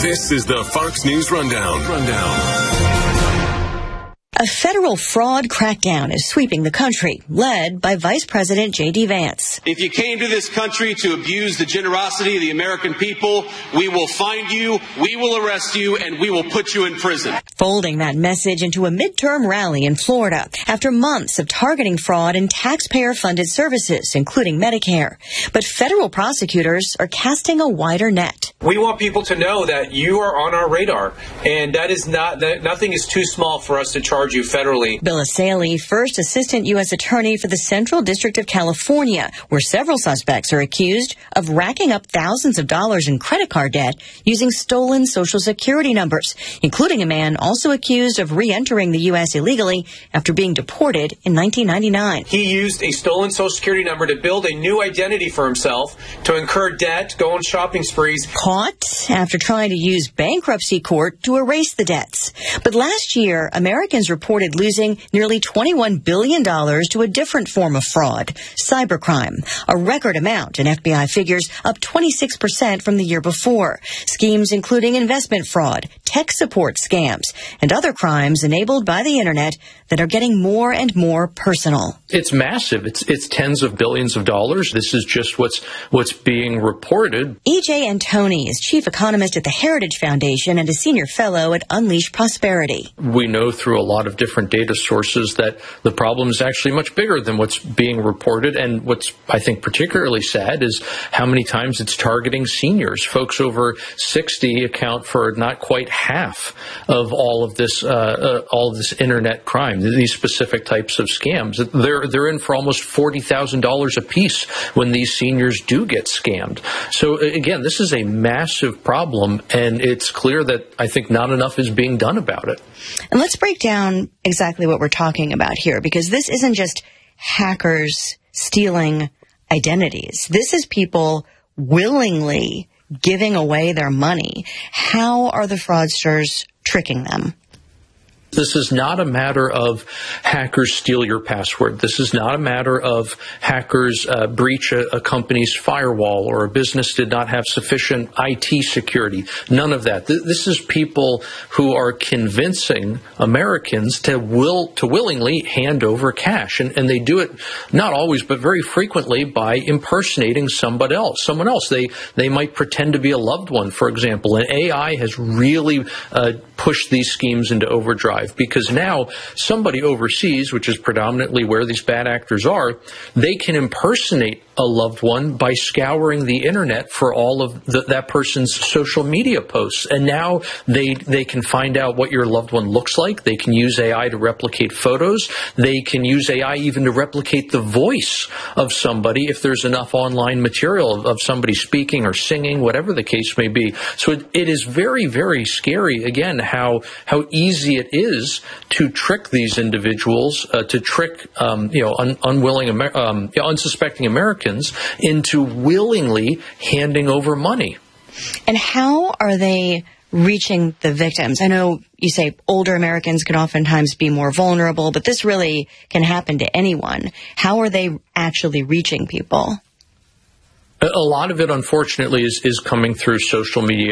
This is the Fox News Rundown. A federal fraud crackdown is sweeping the country, led by Vice President J.D. Vance. If you came to this country to abuse the generosity of the American people, we will find you, we will arrest you, and we will put you in prison. Folding that message into a midterm rally in Florida after months of targeting fraud in taxpayer-funded services, including Medicare. But federal prosecutors are casting a wider net. We want people to know that you are on our radar, and nothing is too small for us to charge you federally. Bill Asaley, first assistant U.S. attorney for the Central District of California, where several suspects are accused of racking up thousands of dollars in credit card debt using stolen Social Security numbers, including a man also accused of re-entering the U.S. illegally after being deported in 1999. He used a stolen Social Security number to build a new identity for himself, to incur debt, go on shopping sprees. Caught after trying to use bankruptcy court to erase the debts. But last year, Americans reported losing nearly $21 billion to a different form of fraud, cybercrime, a record amount in FBI figures, up 26% from the year before. Schemes including investment fraud, tech support scams, and other crimes enabled by the internet that are getting more and more personal. It's massive. It's tens of billions of dollars. This is just what's being reported. E.J. Antoni is chief economist at the Heritage Foundation and a senior fellow at Unleash Prosperity. We know through a lot of different data sources that the problem is actually much bigger than what's being reported. And what's, I think, particularly sad is how many times it's targeting seniors. Folks over 60 account for not quite half of all of this internet crime, these specific types of scams. They're in for almost $40,000 a piece when these seniors do get scammed. So again, this is a massive problem, and it's clear that I think not enough is being done about it. And let's break down exactly what we're talking about here, because this isn't just hackers stealing identities. This is people willingly giving away their money. How are the fraudsters tricking them? This is not a matter of hackers steal your password. This is not a matter of hackers breach a company's firewall or a business did not have sufficient IT security. None of that. This is people who are convincing Americans to willingly hand over cash. And they do it not always, but very frequently by impersonating someone else. They might pretend to be a loved one, for example. And AI has really pushed these schemes into overdrive, because now somebody overseas, which is predominantly where these bad actors are, they can impersonate a loved one by scouring the internet for all of that person's social media posts. And now they can find out what your loved one looks like. They can use AI to replicate photos. They can use AI even to replicate the voice of somebody if there's enough online material of somebody speaking or singing, whatever the case may be. So it is very, very scary, again, how easy it is to trick these individuals, to trick unsuspecting Americans into willingly handing over money. And how are they reaching the victims? I know you say older Americans can oftentimes be more vulnerable, but this really can happen to anyone. How are they actually reaching people? A lot of it, unfortunately, is coming through social media.